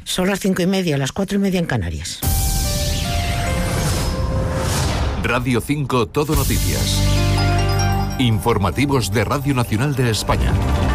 Son las 5:30, las 4:30 en Canarias. Radio 5 Todo Noticias. Informativos de Radio Nacional de España.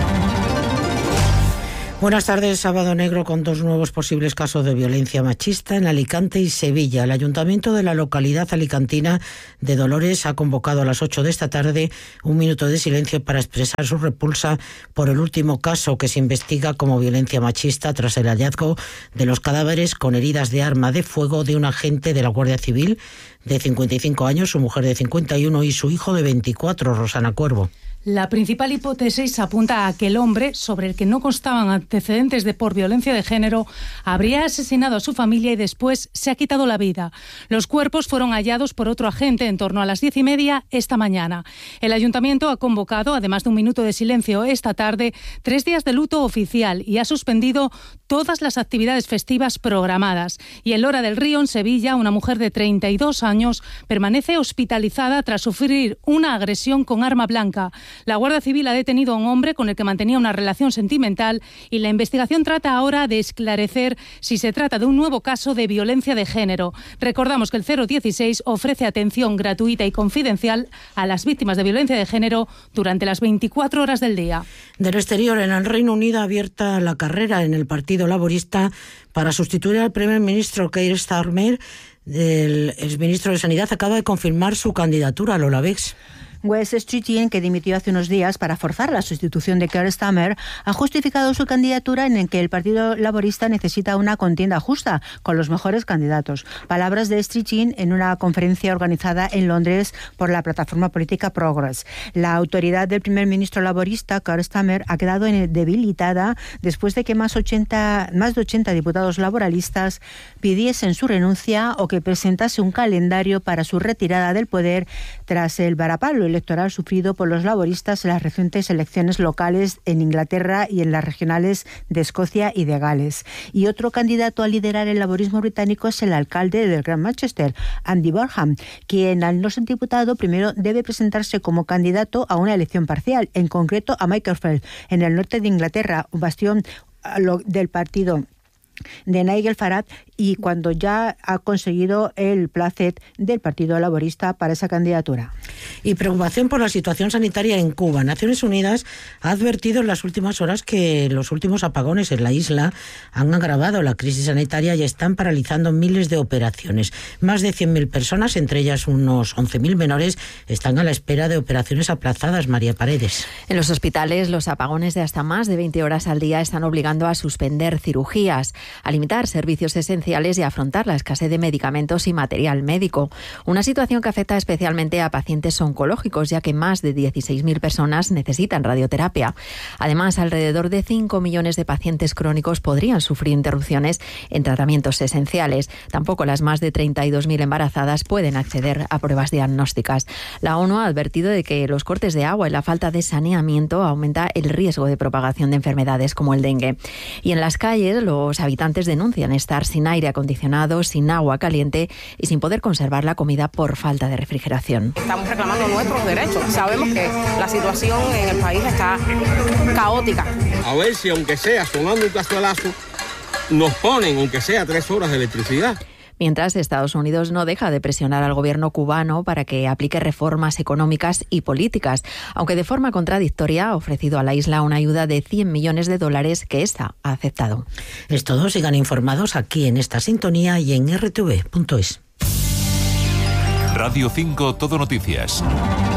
Buenas tardes. Sábado negro con 2 nuevos posibles casos de violencia machista en Alicante y Sevilla. El ayuntamiento de la localidad alicantina de Dolores ha convocado a las 8 de esta tarde un minuto de silencio para expresar su repulsa por el último caso que se investiga como violencia machista tras el hallazgo de los cadáveres con heridas de arma de fuego de un agente de la Guardia Civil de 55 años, su mujer de 51 y su hijo de 24, Rosana Cuervo. La principal hipótesis apunta a que el hombre, sobre el que no constaban antecedentes por violencia de género, habría asesinado a su familia y después se ha quitado la vida. Los cuerpos fueron hallados por otro agente en torno a las 10:30 esta mañana. El ayuntamiento ha convocado, además de un minuto de silencio esta tarde, 3 días de luto oficial y ha suspendido todas las actividades festivas programadas. Y en Lora del Río, en Sevilla, una mujer de 32 años permanece hospitalizada tras sufrir una agresión con arma blanca. La Guardia Civil ha detenido a un hombre con el que mantenía una relación sentimental y la investigación trata ahora de esclarecer si se trata de un nuevo caso de violencia de género. Recordamos que el 016 ofrece atención gratuita y confidencial a las víctimas de violencia de género durante las 24 horas del día. Del exterior, en el Reino Unido, abierta la carrera en el Partido Laborista para sustituir al primer ministro Keir Starmer. El exministro de Sanidad acaba de confirmar su candidatura a Lola Bex. Wes Streeting, que dimitió hace unos días para forzar la sustitución de Keir Starmer, ha justificado su candidatura en que el Partido Laborista necesita una contienda justa con los mejores candidatos. Palabras de Streeting en una conferencia organizada en Londres por la plataforma política Progress. La autoridad del primer ministro laborista, Keir Starmer, ha quedado debilitada después de que más de 80 diputados laboralistas pidiesen su renuncia o que presentase un calendario para su retirada del poder tras el varapalo electoral sufrido por los laboristas en las recientes elecciones locales en Inglaterra y en las regionales de Escocia y de Gales. Y otro candidato a liderar el laborismo británico es el alcalde del Gran Manchester, Andy Burnham, quien al no ser diputado primero debe presentarse como candidato a una elección parcial, en concreto a Macclesfield, en el norte de Inglaterra, un bastión del partido de Nigel Farage, y cuando ya ha conseguido el placet del Partido Laborista para esa candidatura. Y preocupación por la situación sanitaria en Cuba. Naciones Unidas ha advertido en las últimas horas que los últimos apagones en la isla han agravado la crisis sanitaria y están paralizando miles de operaciones. Más de 100.000 personas, entre ellas unos 11.000 menores, están a la espera de operaciones aplazadas. María Paredes. En los hospitales, los apagones de hasta más de 20 horas al día están obligando a suspender cirugías, a limitar servicios esenciales y a afrontar la escasez de medicamentos y material médico. Una situación que afecta especialmente a pacientes oncológicos, ya que más de 16.000 personas necesitan radioterapia. Además, alrededor de 5 millones de pacientes crónicos podrían sufrir interrupciones en tratamientos esenciales. Tampoco las más de 32.000 embarazadas pueden acceder a pruebas diagnósticas. La ONU ha advertido de que los cortes de agua y la falta de saneamiento aumenta el riesgo de propagación de enfermedades como el dengue. Y en las calles, los habitantes denuncian estar sin aire acondicionado, sin agua caliente y sin poder conservar la comida por falta de refrigeración. Estamos reclamando nuestros derechos. Sabemos que la situación en el país está caótica. A ver si aunque sea sonando un cazuelazo, nos ponen aunque sea 3 horas de electricidad. Mientras, Estados Unidos no deja de presionar al gobierno cubano para que aplique reformas económicas y políticas, aunque de forma contradictoria ha ofrecido a la isla una ayuda de $100 millones que ésta ha aceptado. Es todo. Sigan informados aquí en esta sintonía y en rtv.es. Radio 5 Todo Noticias.